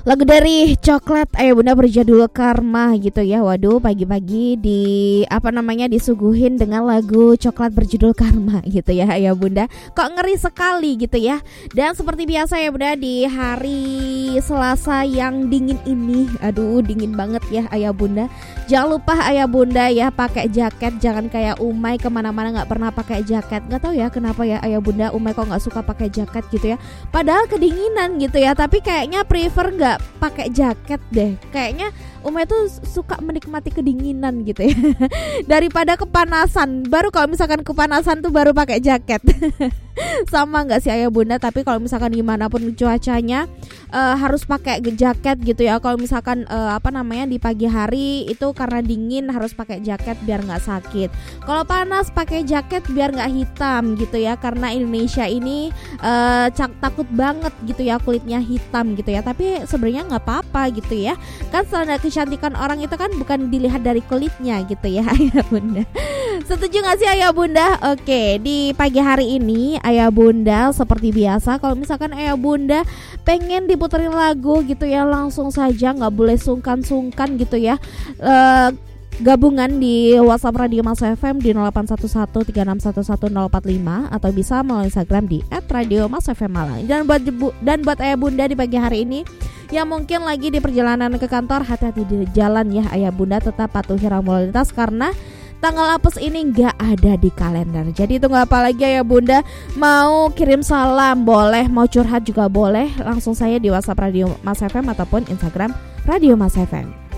Lagu dari Coklat Ayah Bunda berjudul Karma gitu ya. Waduh, pagi-pagi disuguhin dengan lagu Coklat berjudul Karma gitu ya Ayah Bunda. Kok ngeri sekali gitu ya. Dan seperti biasa ya Bunda, di hari Selasa yang dingin ini, aduh dingin banget ya Ayah Bunda. Jangan lupa Ayah Bunda ya pakai jaket, jangan kayak Umay kemana-mana nggak pernah pakai jaket. Nggak tahu ya kenapa ya Ayah Bunda, Umay kok nggak suka pakai jaket gitu ya. Padahal kedinginan gitu ya, tapi kayaknya prefer nggak pakai jaket deh. Kayaknya Umay tuh suka menikmati kedinginan gitu ya daripada kepanasan. Baru kalau misalkan kepanasan tuh baru pakai jaket. Sama nggak sih Ayah Bunda? Tapi kalau misalkan gimana pun cuacanya harus pakai jaket gitu ya. Kalau misalkan di pagi hari itu karena dingin harus pakai jaket biar nggak sakit. Kalau panas pakai jaket biar nggak hitam gitu ya. Karena Indonesia ini takut banget gitu ya kulitnya hitam gitu ya. Tapi sebenarnya nggak apa-apa gitu ya. Kan standar kecantikan orang itu kan bukan dilihat dari kulitnya gitu ya Ayah Bunda. Setuju gak sih Ayah Bunda? Oke, di pagi hari ini Ayah Bunda seperti biasa, kalau misalkan Ayah Bunda pengen diputerin lagu gitu ya, langsung saja, gak boleh sungkan-sungkan gitu ya. Gabungan di WhatsApp Radio Mas FM di 081136111045 atau bisa melalui Instagram di @radiomasfmmalang. Dan buat Ayah Bunda di pagi hari ini yang mungkin lagi di perjalanan ke kantor, hati-hati di jalan ya Ayah Bunda, tetap patuhi rambu lalu lintas karena tanggal apes ini nggak ada di kalender. Jadi tunggu apa lagi Ayah Bunda? Mau kirim salam boleh, mau curhat juga boleh. Langsung saya di WhatsApp Radio Mas FM ataupun Instagram Radio Mas FM.